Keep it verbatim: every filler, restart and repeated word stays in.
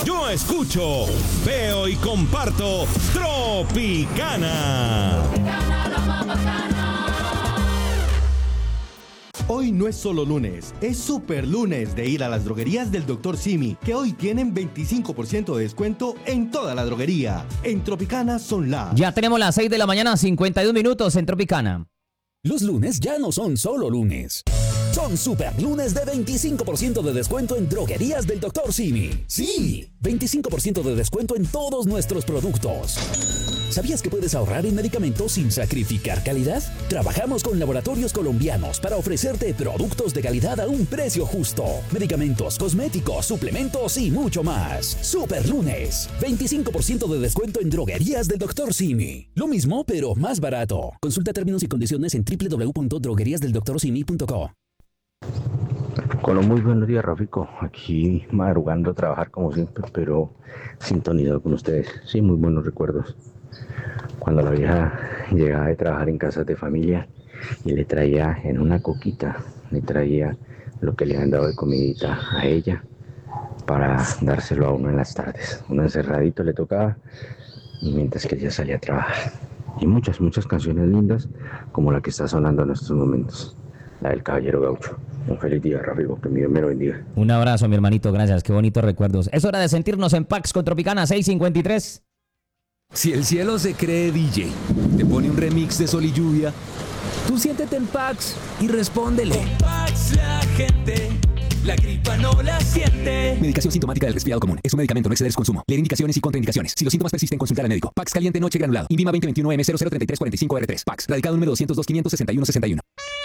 Yo escucho, veo y comparto Tropicana. Hoy no es solo lunes, es super lunes de ir a las droguerías del doctor Simi, que hoy tienen veinticinco por ciento de descuento en toda la droguería. En Tropicana son las... Ya tenemos las seis de la mañana, cincuenta y un minutos en Tropicana. Los lunes ya no son solo lunes. Son super lunes de veinticinco por ciento de descuento en droguerías del doctor Simi. Sí, veinticinco por ciento de descuento en todos nuestros productos. ¿Sabías que puedes ahorrar en medicamentos sin sacrificar calidad? Trabajamos con laboratorios colombianos para ofrecerte productos de calidad a un precio justo. Medicamentos, cosméticos, suplementos y mucho más. Super lunes, veinticinco por ciento de descuento en droguerías del doctor Simi. Lo mismo, pero más barato. Consulta términos y condiciones en doble u doble u doble u punto droguerías del doctor simi punto co. Con muy buenos días, Rafico. Aquí madrugando a trabajar como siempre, pero sintonizado con ustedes. Sí, muy buenos recuerdos. Cuando la vieja llegaba de trabajar en casas de familia y le traía en una coquita, le traía lo que le habían dado de comidita a ella para dárselo a uno en las tardes. Un encerradito le tocaba y mientras que ella salía a trabajar. Y muchas, muchas canciones lindas como la que está sonando en estos momentos, la del Caballero Gaucho. Un feliz día, Rafico, que mi Dios me lo bendiga. Un abrazo, mi hermanito, gracias, qué bonitos recuerdos. Es hora de sentirnos en Pax con Tropicana seis cincuenta y tres. Si el cielo se cree D J, te pone un remix de Sol y Lluvia, tú siéntete en Pax y respóndele. Con Pax la gente, la gripa no la siente. Medicación sintomática del resfriado común. Es un medicamento, no exceder su consumo. Leer indicaciones y contraindicaciones. Si los síntomas persisten, consultar al médico. Pax caliente noche granulado. Invima veinte veintiuno M cero cero treinta y tres cuarenta y cinco R tres. Pax. Radicado número doscientos dos quinientos sesenta y uno sesenta y uno.